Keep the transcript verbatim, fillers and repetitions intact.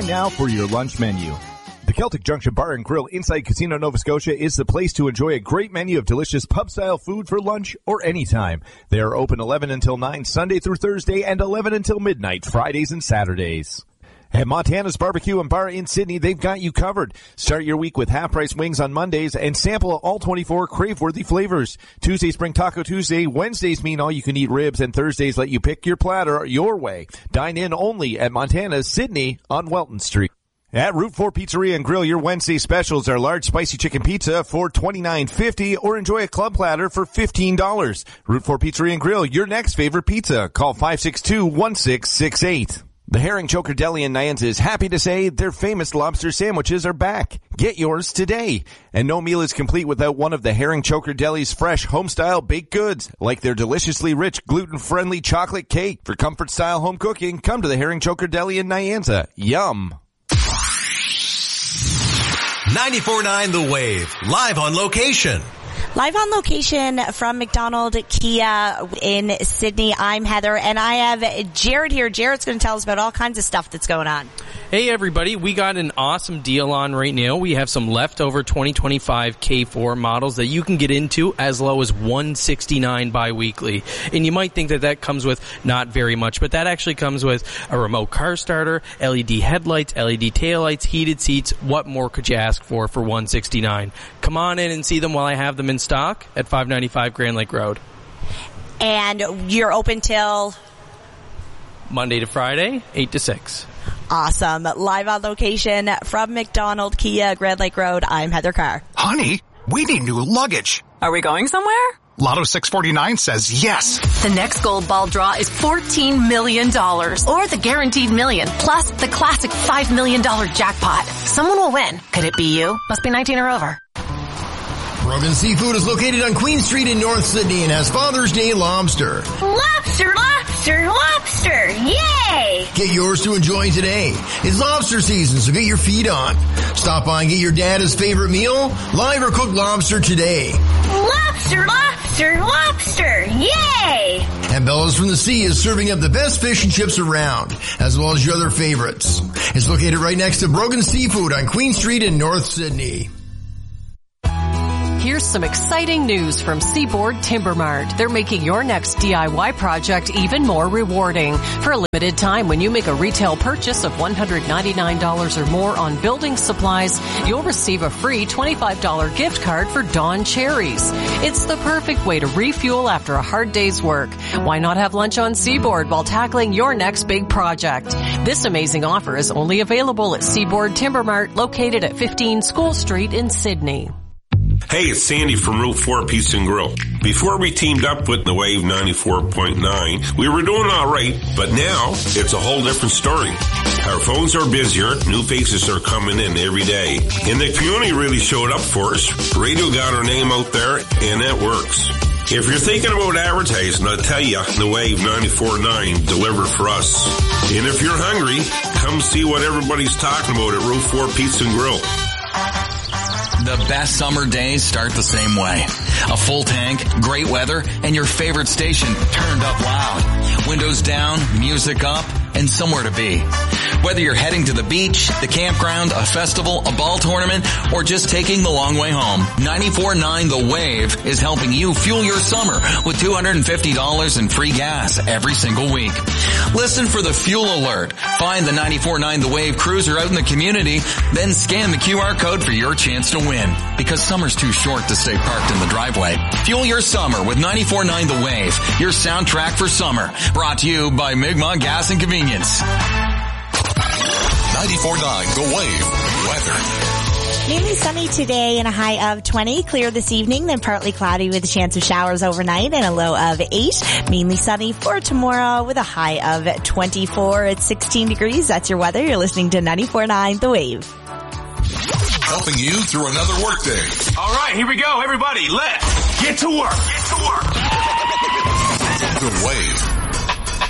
Time now for your lunch menu. The Celtic Junction Bar and Grill inside Casino Nova Scotia is the place to enjoy a great menu of delicious pub-style food for lunch or anytime. They are open eleven until nine Sunday through Thursday and eleven until midnight Fridays and Saturdays. At Montana's Barbecue and Bar in Sydney, they've got you covered. Start your week with half-price wings on Mondays and sample all twenty-four crave-worthy flavors. Tuesdays bring Taco Tuesday, Wednesdays mean all-you-can-eat ribs, and Thursdays let you pick your platter your way. Dine in only at Montana's Sydney on Welton Street. At Route four Pizzeria and Grill, your Wednesday specials are large spicy chicken pizza for twenty-nine fifty or enjoy a club platter for fifteen dollars. Route four Pizzeria and Grill, your next favorite pizza. Call five six two, one six six eight. The Herring Choker Deli in Nyanza is happy to say their famous lobster sandwiches are back. Get yours today. And no meal is complete without one of the Herring Choker Deli's fresh home-style baked goods, like their deliciously rich gluten-friendly chocolate cake. For comfort-style home cooking, come to the Herring Choker Deli in Nyanza. Yum. ninety-four point nine The Wave, live on location. Live on location from McDonald Kia in Sydney, I'm Heather, and I have Jared here. Jared's going to tell us about all kinds of stuff that's going on. Hey everybody, we got an awesome deal on right now. We have some leftover twenty twenty-five K four models that you can get into as low as one hundred sixty-nine dollars bi-weekly. And you might think that that comes with not very much, but that actually comes with a remote car starter, L E D headlights, L E D taillights, heated seats. What more could you ask for for one hundred sixty-nine dollars? Come on in and see them while I have them in stock at five ninety-five Grand Lake Road. And you're open till? Monday to Friday, eight to six. Awesome. Live on location from McDonald Kia, Grand Lake Road, I'm Heather Carr. Honey, we need new luggage. Are we going somewhere? Lotto six forty-nine says yes. The next gold ball draw is fourteen million dollars. Or the guaranteed million, plus the classic five million dollars jackpot. Someone will win. Could it be you? Must be nineteen or over. Brogan Seafood is located on Queen Street in North Sydney and has Father's Day lobster. Lobster, lobster, lobster! Yay! Get yours to enjoy today. It's lobster season, so get your feet on. Stop by and get your dad's favorite meal, live or cooked lobster today. Lobster, lobster, lobster! Yay! And Bella's from the Sea is serving up the best fish and chips around, as well as your other favorites. It's located right next to Brogan Seafood on Queen Street in North Sydney. Here's some exciting news from Seaboard Timber Mart. They're making your next D I Y project even more rewarding. For a limited time, when you make a retail purchase of one hundred ninety-nine dollars or more on building supplies, you'll receive a free twenty-five dollars gift card for Dawn Cherries. It's the perfect way to refuel after a hard day's work. Why not have lunch on Seaboard while tackling your next big project? This amazing offer is only available at Seaboard Timber Mart, located at fifteen School Street in Sydney. Hey, it's Sandy from Route four Pizza and Grill. Before we teamed up with The Wave ninety-four point nine, we were doing all right, but now it's a whole different story. Our phones are busier, new faces are coming in every day, and the community really showed up for us. Radio got our name out there, and that works. If you're thinking about advertising, I'll tell you, The Wave ninety-four point nine delivered for us. And if you're hungry, come see what everybody's talking about at Route four Pizza and Grill. The best summer days start the same way. A full tank, great weather, and your favorite station turned up loud. Windows down, music up, and somewhere to be. Whether you're heading to the beach, the campground, a festival, a ball tournament, or just taking the long way home, ninety-four point nine The Wave is helping you fuel your summer with two hundred fifty dollars in free gas every single week. Listen for the fuel alert. Find the ninety-four point nine The Wave cruiser out in the community, then scan the Q R code for your chance to win. Because summer's too short to stay parked in the driveway. Fuel your summer with ninety-four point nine The Wave, your soundtrack for summer. Brought to you by Mi'kmaq Gas and Convenience. ninety-four point nine The Wave weather. Mainly sunny today and a high of twenty. Clear this evening, then partly cloudy with a chance of showers overnight and a low of eight. Mainly sunny for tomorrow with a high of twenty-four. It's sixteen degrees. That's your weather. You're listening to ninety-four point nine The Wave. Helping you through another workday. All right, here we go, everybody. Let's get to work. Get to work. The Wave.